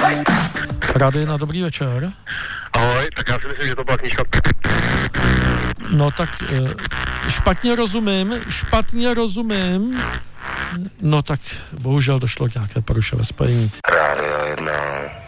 Radina, dobrý večer. Ahoj, tak já si myslím, že to byla knížka. No tak špatně rozumím. No tak bohužel došlo k nějaké poruše ve spojení. Rádio 1.